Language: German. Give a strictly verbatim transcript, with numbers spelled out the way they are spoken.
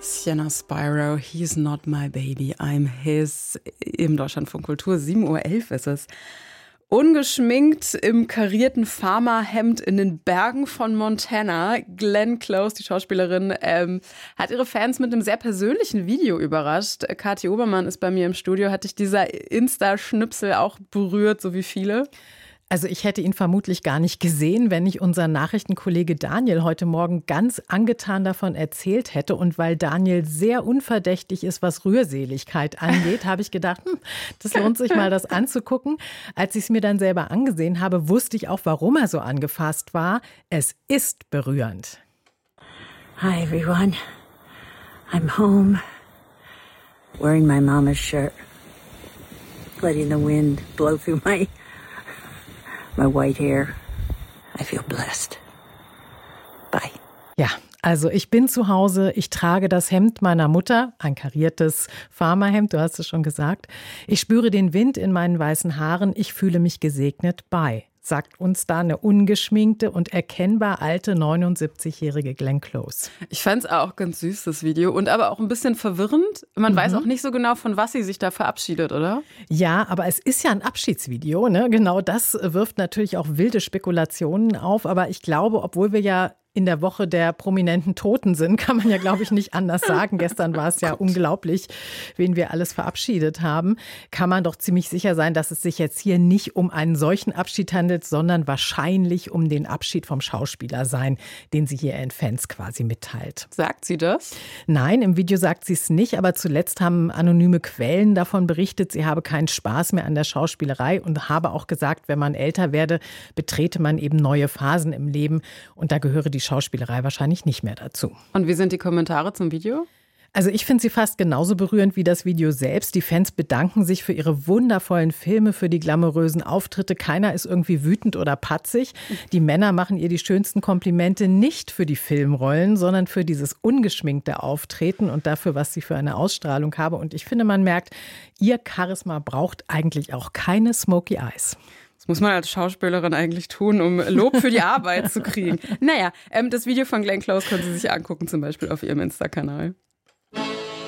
Sienna Spyro, He's Not My Baby, I'm His. Im Deutschlandfunk Kultur, sieben Uhr elf ist es. Ungeschminkt im karierten Farmerhemd in den Bergen von Montana. Glenn Close, die Schauspielerin, ähm, hat ihre Fans mit einem sehr persönlichen Video überrascht. Kathi Obermann ist bei mir im Studio. Hat dich dieser Insta-Schnipsel auch berührt, so wie viele? Also ich hätte ihn vermutlich gar nicht gesehen, wenn nicht unser Nachrichtenkollege Daniel heute Morgen ganz angetan davon erzählt hätte. Und weil Daniel sehr unverdächtig ist, was Rührseligkeit angeht, habe ich gedacht, hm, das lohnt sich mal, das anzugucken. Als ich es mir dann selber angesehen habe, wusste ich auch, warum er so angefasst war. Es ist berührend. Hi everyone, I'm home, wearing my mama's shirt, letting the wind blow through my my white hair. I feel blessed. Bye. Ja, also ich bin zu Hause, ich trage das Hemd meiner Mutter, ein kariertes Farmerhemd, du hast es schon gesagt. Ich spüre den Wind in meinen weißen Haaren, ich fühle mich gesegnet. Bye, sagt uns da eine ungeschminkte und erkennbar alte neunundsiebzigjährige Glenn Close. Ich fand es auch ganz süß, das Video, und aber auch ein bisschen verwirrend. Man mhm. weiß auch nicht so genau, von was sie sich da verabschiedet, oder? Ja, aber es ist ja ein Abschiedsvideo, ne? Genau das wirft natürlich auch wilde Spekulationen auf. Aber ich glaube, obwohl wir ja in der Woche der prominenten Toten sind, kann man ja, glaube ich, nicht anders sagen. Gestern war es ja unglaublich, wen wir alles verabschiedet haben. Kann man doch ziemlich sicher sein, dass es sich jetzt hier nicht um einen solchen Abschied handelt, sondern wahrscheinlich um den Abschied vom Schauspieler sein, den sie hier ihren Fans quasi mitteilt. Sagt sie das? Nein, im Video sagt sie es nicht, aber zuletzt haben anonyme Quellen davon berichtet, sie habe keinen Spaß mehr an der Schauspielerei und habe auch gesagt, wenn man älter werde, betrete man eben neue Phasen im Leben und da gehöre die Schauspielerei wahrscheinlich nicht mehr dazu. Und wie sind die Kommentare zum Video? Also ich finde sie fast genauso berührend wie das Video selbst. Die Fans bedanken sich für ihre wundervollen Filme, für die glamourösen Auftritte. Keiner ist irgendwie wütend oder patzig. Die Männer machen ihr die schönsten Komplimente nicht für die Filmrollen, sondern für dieses ungeschminkte Auftreten und dafür, was sie für eine Ausstrahlung habe. Und ich finde, man merkt, ihr Charisma braucht eigentlich auch keine Smoky Eyes. Das muss man als Schauspielerin eigentlich tun, um Lob für die Arbeit zu kriegen. Naja, ähm, das Video von Glenn Close können Sie sich angucken, zum Beispiel auf ihrem Insta-Kanal.